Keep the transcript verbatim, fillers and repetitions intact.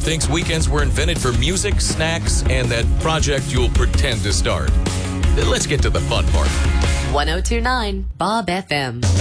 thinks weekends were invented for music, snacks, and that project you'll pretend to start. Let's get to the fun part. ten twenty-nine Bob F M.